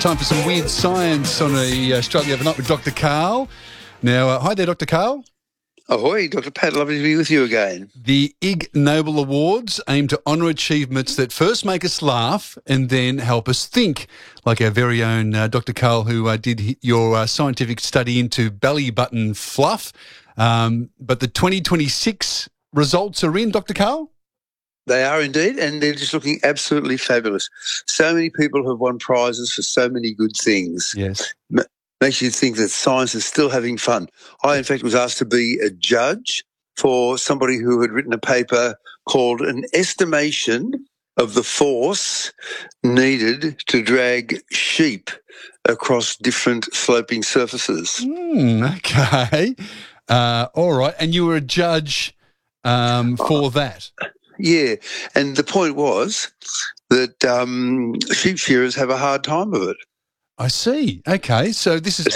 time for some weird science on a Australia Overnight with Dr. Karl. Now, hi there, Dr. Karl. Ahoy, Dr. Pat. Lovely to be with you again. The Ig Nobel Awards aim to honour achievements that first make us laugh and then help us think, like our very own Dr. Karl, who did your scientific study into belly button fluff. But the 2026 results are in, Dr. Karl? They are indeed, and they're just looking absolutely fabulous. So many people have won prizes for so many good things. Yes. Makes you think that science is still having fun. I, in fact, was asked to be a judge for somebody who had written a paper called An Estimation of the Force Needed to Drag Sheep Across Different Sloping Surfaces. Okay. All right. And you were a judge for that? Yeah. And the point was that sheep shearers have a hard time of it. I see. Okay. So this is...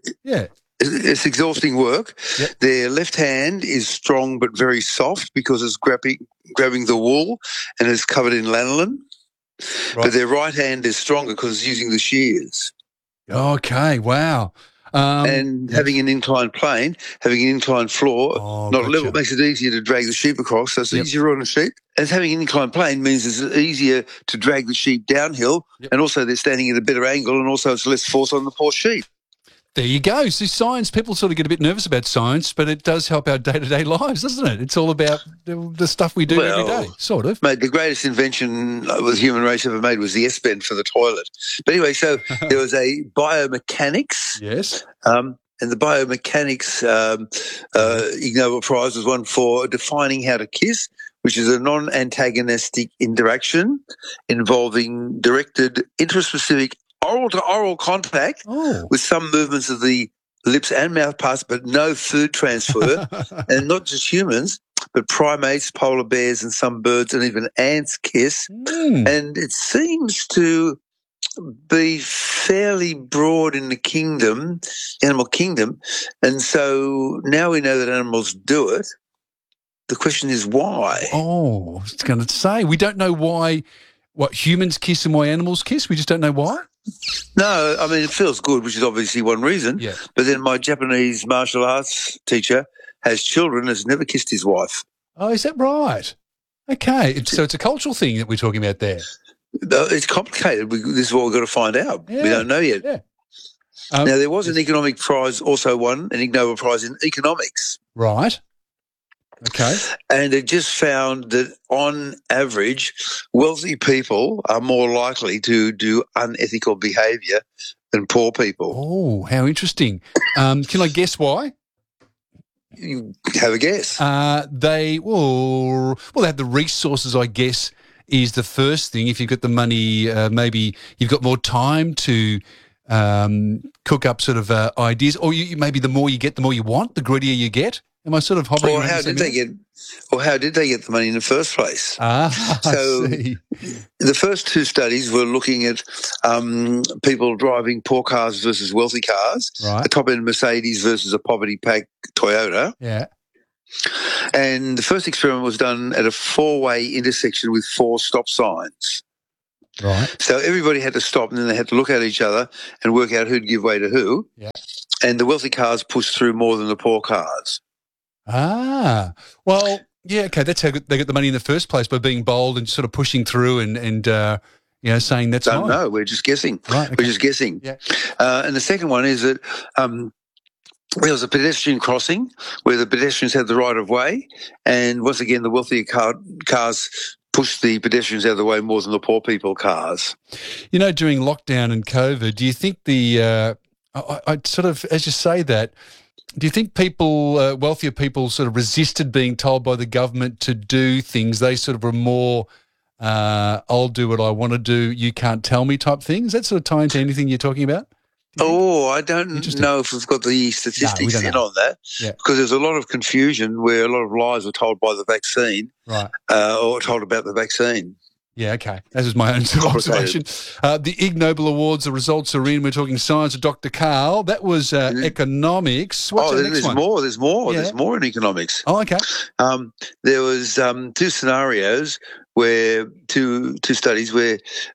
It's exhausting work. Yep. Their left hand is strong but very soft because it's grabbing the wool and it's covered in lanolin. Right. But their right hand is stronger because it's using the shears. Okay. Wow. Having an inclined plane, having an inclined floor, not gotcha. level, makes it easier to drag the sheep across. So it's easier on a sheep. And having an inclined plane means it's easier to drag the sheep downhill, and also they're standing at a better angle, and also it's less force on the poor sheep. There you go. So science, people sort of get a bit nervous about science, but it does help our day-to-day lives, doesn't it? It's all about the stuff we do every day, sort of. Mate, the greatest invention the human race ever made was the S-bend for the toilet. But anyway, so there was a biomechanics. Yes. And the biomechanics Ig Nobel Prize was won for defining how to kiss, which is a non-antagonistic interaction involving directed intraspecific oral-to-oral contact with some movements of the lips and mouth parts, but no food transfer. And not just humans, but primates, polar bears, and some birds, and even ants kiss. And it seems to be fairly broad in the animal kingdom. And so now we know that animals do it. The question is why? Oh, I was going to say, we don't know why, what humans kiss and why animals kiss. We just don't know why. No, I mean, it feels good, which is obviously one reason. Yeah. But then my Japanese martial arts teacher has children, has never kissed his wife. Oh, is that right? Okay. So it's a cultural thing that we're talking about there. It's complicated. This is what we've got to find out. Yeah. We don't know yet. Yeah. Now, there was an economic prize also won, an Ig Nobel Prize in economics. Right. Okay. And it just found that on average, wealthy people are more likely to do unethical behaviour than poor people. Oh, how interesting. Can I guess why? You have a guess. They have the resources, I guess, is the first thing. If you've got the money, maybe you've got more time to cook up sort of ideas, or maybe the more you get, the more you want, the greedier you get. Am I sort of hovering? Or how did they get the money in the first place? So I see. The first two studies were looking at people driving poor cars versus wealthy cars, right. A top-end Mercedes versus a poverty-pack Toyota. Yeah. And the first experiment was done at a four-way intersection with 4 stop signs. Right. So everybody had to stop, and then they had to look at each other and work out who'd give way to who. Yeah. And the wealthy cars pushed through more than the poor cars. Well, yeah, okay, that's how they got the money in the first place, by being bold and sort of pushing through and saying that's Don't mine. know, we're just guessing. Right, okay. We're just guessing. Yeah. And the second one is that there was a pedestrian crossing where the pedestrians had the right of way, and once again, the wealthier cars pushed the pedestrians out of the way more than the poor people cars. You know, during lockdown and COVID, do you think I sort of, as you say that, do you think people, wealthier people, sort of resisted being told by the government to do things? They sort of were more, I'll do what I want to do, you can't tell me type thing? Does that sort of tie into anything you're talking about? I don't know if we've got the statistics on that, because there's a lot of confusion where a lot of lies were told by the vaccine, right? Or told about the vaccine. Yeah, okay. That is my own sort of observation. The Ig Nobel Awards, the results are in. We're talking science with Dr. Karl. That was economics. What's the next one? There's more. Yeah. There's more in economics. Oh, okay. There was 2 scenarios where two studies where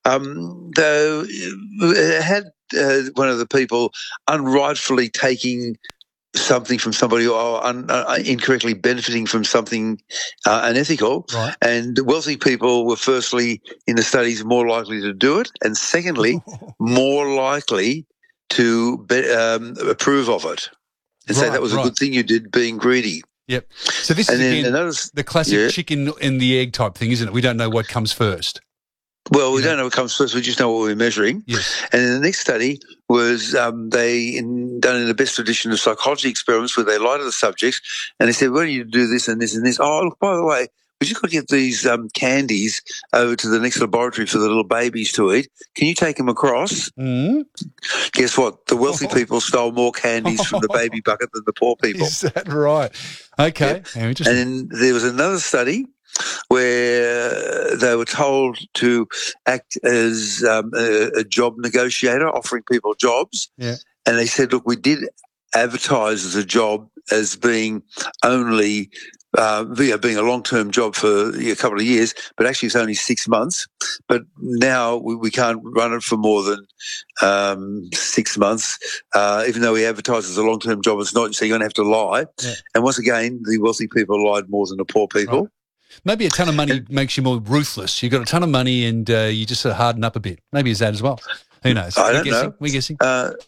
they had one of the people unrightfully taking something from somebody or incorrectly benefiting from something unethical. Right. And wealthy people were firstly in the studies more likely to do it, and secondly, more likely to approve of it and say that was a good thing you did, being greedy. Yep. So this is again the classic chicken and the egg type thing, isn't it? We don't know what comes first. Well, we don't know what comes first. We just know what we're measuring. Yes. And then the next study was done in the best tradition of psychology experiments, where they lied to the subjects and they said, "Well, you do this and this and this. Oh, look, by the way, we just got to get these candies over to the next laboratory for the little babies to eat. Can you take them across?" Mm. Guess what? The wealthy people stole more candies from the baby bucket than the poor people. Is that right? Okay. Yep. And then there was another study where they were told to act as a job negotiator, offering people jobs. Yeah. And they said, look, we did advertise the job as being only being a long-term job for a couple of years, but actually it's only 6 months. But now we can't run it for more than 6 months, even though we advertise as a long-term job. It's not, so you're going to have to lie. Yeah. And once again, the wealthy people lied more than the poor people. Right. Maybe a ton of money makes you more ruthless. You've got a ton of money and you just sort of harden up a bit. Maybe it's that as well. Who knows? I don't know. We're guessing. And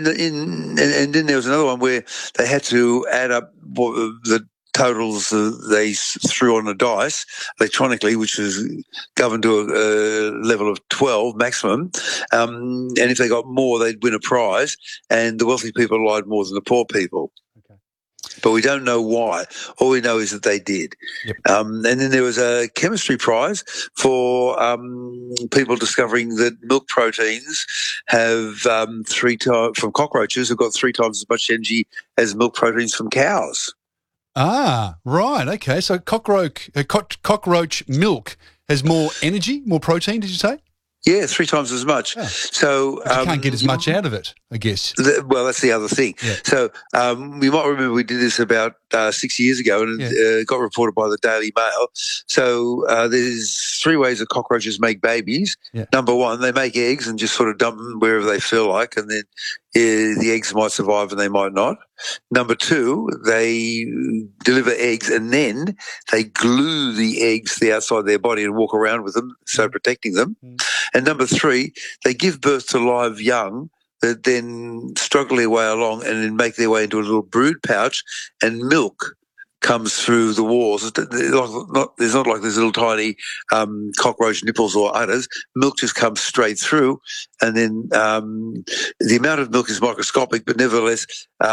then there was another one where they had to add up the totals they threw on a dice electronically, which was governed to a level of 12 maximum. And if they got more, they'd win a prize. And the wealthy people lied more than the poor people. But we don't know why. All we know is that they did. Yep. And then there was a chemistry prize for people discovering that milk proteins have 3 times, from cockroaches, have got 3 times as much energy as milk proteins from cows. Ah, right. Okay. So cockroach milk has more energy, more protein, did you say? Yeah, 3 times as much. Oh. So you can't get as much out of it, I guess. Well, that's the other thing. Yeah. So you might remember we did this about 6 years ago, and it got reported by the Daily Mail. So there's 3 ways that cockroaches make babies. Yeah. Number 1, they make eggs and just sort of dump them wherever they feel like, and then the eggs might survive and they might not. Number 2, they deliver eggs and then they glue the eggs to the outside of their body and walk around with them, so protecting them. Mm. And number 3, they give birth to live young that then struggle their way along and then make their way into a little brood pouch, and milk comes through the walls. There's not like these little tiny cockroach nipples or udders. Milk just comes straight through, and then the amount of milk is microscopic, but nevertheless,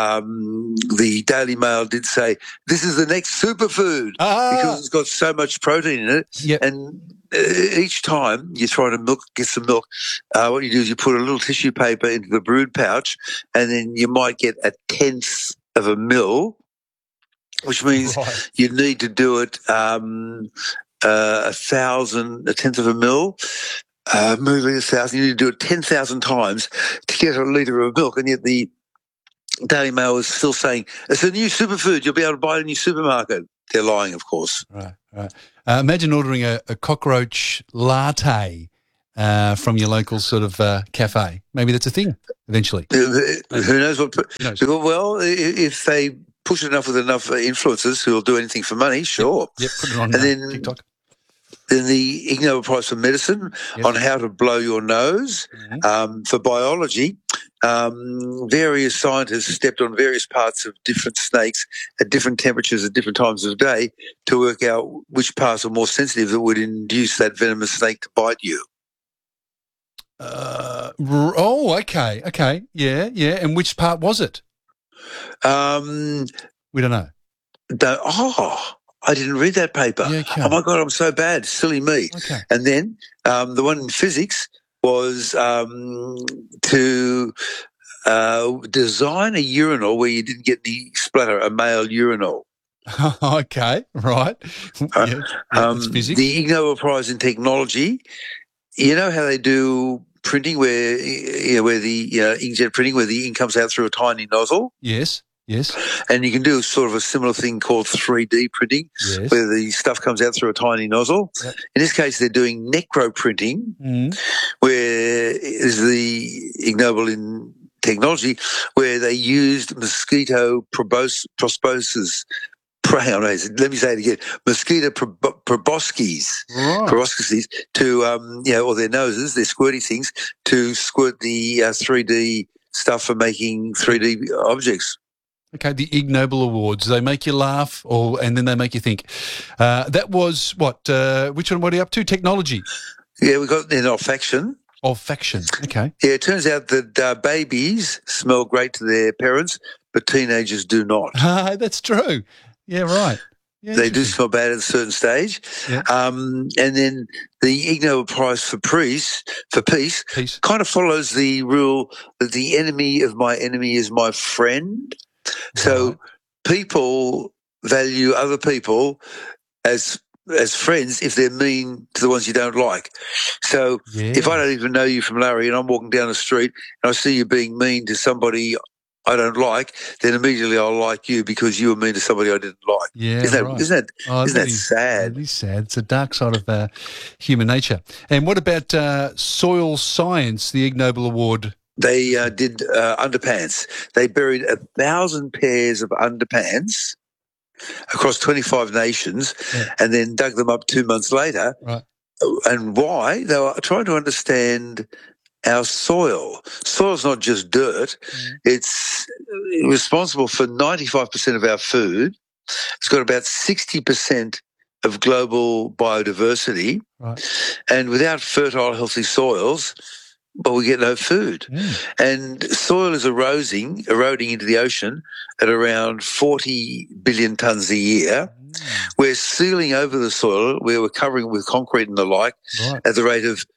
the Daily Mail did say this is the next superfood because it's got so much protein in it. Yep. And each time you try to get some milk, what you do is you put a little tissue paper into the brood pouch, and then you might get 1/10 of a mil, which means you need to do it 1/10 of a mil. Moving 1,000, you need to do it 10,000 times to get a litre of milk, and yet the Daily Mail is still saying it's a new superfood. You'll be able to buy it in your supermarket. They're lying, of course. Right. Imagine ordering a cockroach latte from your local sort of cafe. Maybe that's a thing eventually. Who knows what? Well, if they push it enough with enough influencers who will do anything for money, sure. Yep, put it on TikTok. Then the Ig Nobel Prize for Medicine on how to blow your nose. Mm-hmm. For biology, various scientists stepped on various parts of different snakes at different temperatures at different times of day to work out which parts are more sensitive that would induce that venomous snake to bite you. Okay. Yeah. And which part was it? We don't know. I didn't read that paper. Yeah, okay. Oh, my God, I'm so bad. Silly me. Okay. And then the one in physics was to design a urinal where you didn't get any splatter, a male urinal. Okay, right. That's physics. The Ig Nobel Prize in Technology, you know how they do printing where the inkjet printing where the ink comes out through a tiny nozzle? Yes. Yes. And you can do sort of a similar thing called 3D printing, Yes. where the stuff comes out through a tiny nozzle. Yep. In this case, they're doing necroprinting, where is the ignoble in technology, where they used mosquito proboscis. Hang on, let me say it again. Mosquito proboscis, proboscis to, or their noses, their squirty things, to squirt the 3D stuff for making 3D objects. Okay, the Ig Nobel Awards. They make you laugh, and then they make you think. That was what? Which one? What are you up to? Technology. Yeah, we got in olfaction. Olfaction. Okay. Yeah, it turns out that babies smell great to their parents, but teenagers do not. That's true. Yeah, right. Yeah, they do smell bad at a certain stage. Yeah. And then the Ig Nobel Prize for peace kind of follows the rule that the enemy of my enemy is my friend. So people value other people as friends if they're mean to the ones you don't like. So if I don't even know you from Larry and I'm walking down the street and I see you being mean to somebody I don't like, then immediately I'll like you because you were mean to somebody I didn't like. Yeah, isn't that sad? Really sad. It's a dark side of human nature. And what about soil science, the Ig Nobel Award? They did underpants. They buried 1,000 pairs of underpants across 25 nations and then dug them up 2 months later. Right. And why? They were trying to understand our soil. Soil's not just dirt. It's responsible for 95% of our food. It's got about 60% of global biodiversity. Right. And without fertile, healthy soils, well, we get no food. And soil is eroding into the ocean at around 40 billion tonnes a year. We're sealing over the soil, where we're covering it with concrete and the like, at the rate of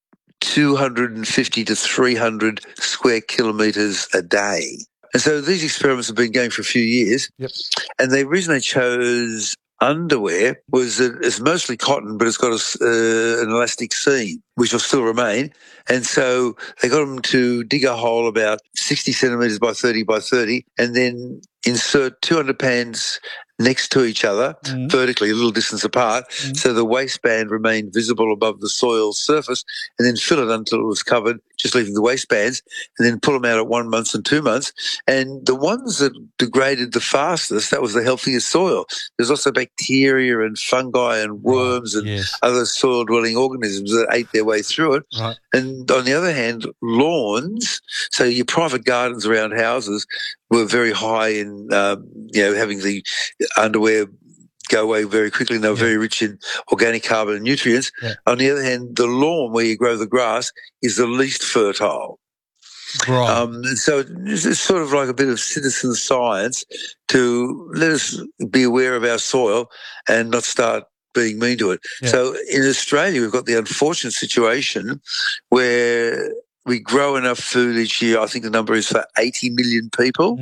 250 to 300 square kilometres a day. And so these experiments have been going for a few years. Yep. And the reason they chose underwear was that it's mostly cotton, but it's got an elastic seam, which will still remain. And so they got them to dig a hole about 60 centimetres by 30 by 30 and then insert 200 pans next to each other, vertically, a little distance apart, so the waistband remained visible above the soil surface, and then fill it until it was covered, just leaving the waistbands, and then pull them out at 1 month and 2 months. And the ones that degraded the fastest, that was the healthiest soil. There's also bacteria and fungi and worms and other soil-dwelling organisms that ate their way through it. Right. And on the other hand, lawns, so your private gardens around houses, were very high in, having the underwear go away very quickly, and they were very rich in organic carbon and nutrients. On the other hand, the lawn where you grow the grass is the least fertile. Right. So it's sort of like a bit of citizen science to let us be aware of our soil and not start being mean to it. So in Australia, we've got the unfortunate situation where we grow enough food each year. I think the number is for 80 million people,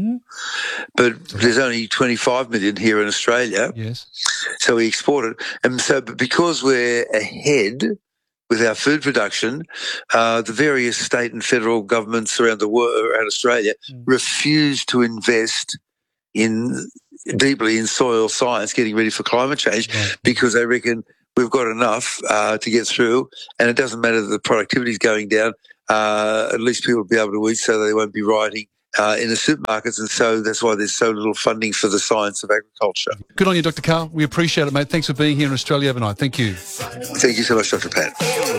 but there's only 25 million here in Australia. Yes. So we export it. And so because we're ahead with our food production, the various state and federal governments around the world, around Australia, refuse to invest deeply in soil science, getting ready for climate change, because they reckon we've got enough to get through, and it doesn't matter that the productivity is going down. At least people will be able to eat, so they won't be rioting in the supermarkets, and so that's why there's so little funding for the science of agriculture. Good on you, Dr. Karl. We appreciate it, mate. Thanks for being here in Australia overnight. Thank you. Thank you so much, Dr. Pat.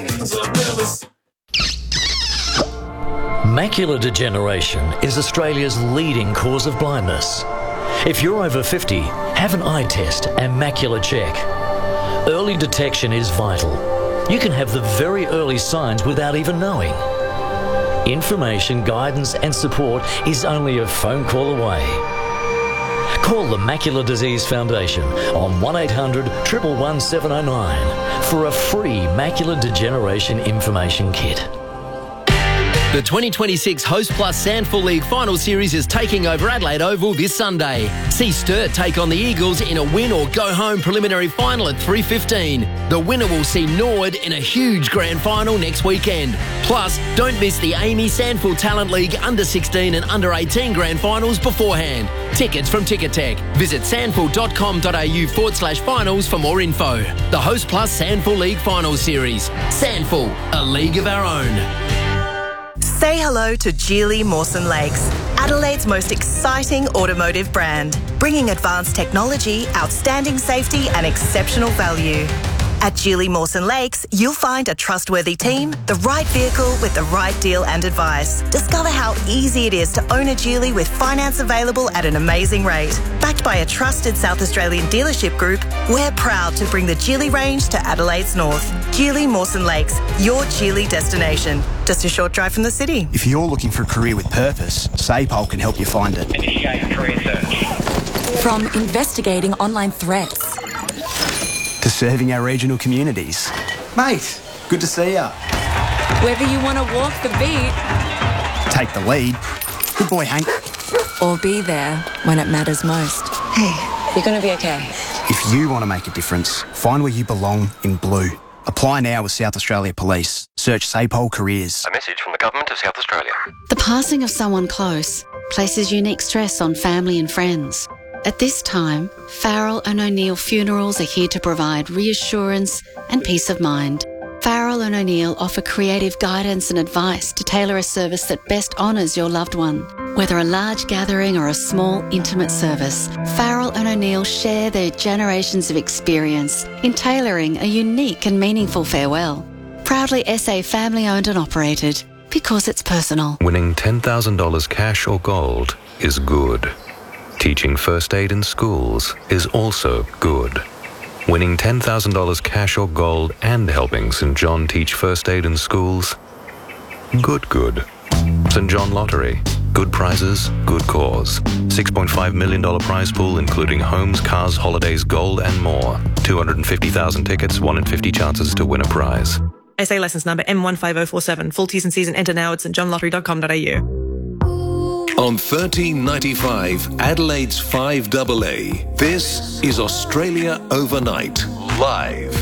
Macular degeneration is Australia's leading cause of blindness. If you're over 50, have an eye test and macular check. Early detection is vital. You can have the very early signs without even knowing. Information, guidance and support is only a phone call away. Call the Macular Disease Foundation on 1800 111 709 for a free macular degeneration information kit. The 2026 Host Plus Sandful League Final Series is taking over Adelaide Oval this Sunday. See Sturt take on the Eagles in a win-or-go-home preliminary final at 3:15. The winner will see Norwood in a huge grand final next weekend. Plus, don't miss the Amy Sandful Talent League Under-16 and Under-18 grand finals beforehand. Tickets from Ticketek. Visit sandful.com.au/finals for more info. The Host Plus Sandful League Final Series. Sandful, a league of our own. Say hello to Geely Mawson Lakes, Adelaide's most exciting automotive brand, bringing advanced technology, outstanding safety and exceptional value. At Geely Mawson Lakes, you'll find a trustworthy team, the right vehicle with the right deal and advice. Discover how easy it is to own a Geely with finance available at an amazing rate. Backed by a trusted South Australian dealership group, we're proud to bring the Geely range to Adelaide's north. Geely Mawson Lakes, your Geely destination. Just a short drive from the city. If you're looking for a career with purpose, SAPOL can help you find it. Initiate career search. From investigating online threats to serving our regional communities. Mate, good to see ya. Whether you want to walk the beat, take the lead. Good boy, Hank. Or be there when it matters most. Hey, you're going to be okay. If you want to make a difference, find where you belong in blue. Apply now with South Australia Police. Search SAPOL Careers. A message from the Government of South Australia. The passing of someone close places unique stress on family and friends. At this time, Farrell and O'Neill Funerals are here to provide reassurance and peace of mind. Farrell and O'Neill offer creative guidance and advice to tailor a service that best honours your loved one. Whether a large gathering or a small, intimate service, Farrell and O'Neill share their generations of experience in tailoring a unique and meaningful farewell. Proudly SA family-owned and operated, because it's personal. Winning $10,000 cash or gold is good. Teaching first aid in schools is also good. Winning $10,000 cash or gold and helping St John teach first aid in schools? Good. St John Lottery. Good prizes, good cause. $6.5 million prize pool including homes, cars, holidays, gold and more. 250,000 tickets, 1 in 50 chances to win a prize. SA licence number M15047. Full T's and C's and enter now at stjohnlottery.com.au. On 1395 Adelaide's 5AA, this is Australia Overnight, live.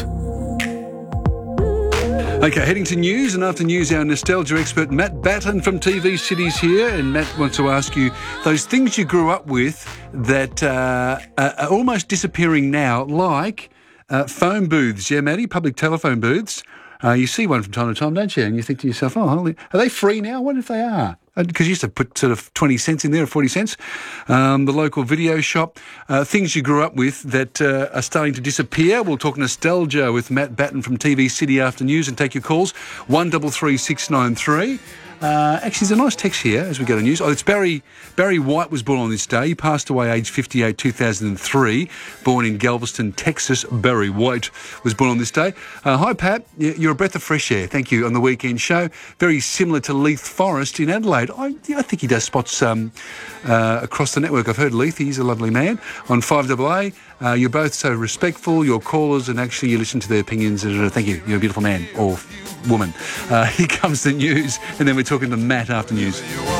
Okay, heading to news, and after news, our nostalgia expert Matt Batten from TV City's here, and Matt wants to ask you those things you grew up with that are almost disappearing now, like phone booths. Yeah, Matty, public telephone booths. You see one from time to time, don't you? And you think to yourself, are they free now? What if they are? Because you used to put sort of 20 cents in there or 40 cents. The local video shop. Things you grew up with that are starting to disappear. We'll talk nostalgia with Matt Batten from TV City after news and take your calls. 133693. Actually, there's a nice text here as we go to news. It's Barry White was born on this day. He passed away aged 58, 2003. Born in Galveston, Texas. Barry White was born on this day. Hi, Pat. You're a breath of fresh air. Thank you on the weekend show. Very similar to Leith Forrest in Adelaide. I think he does spots across the network. I've heard Leith. He's a lovely man. On 5AA, you're both so respectful. Your callers, and actually you listen to their opinions. Thank you. You're a beautiful man or woman. Here comes the news, and then we're talking to Matt after news.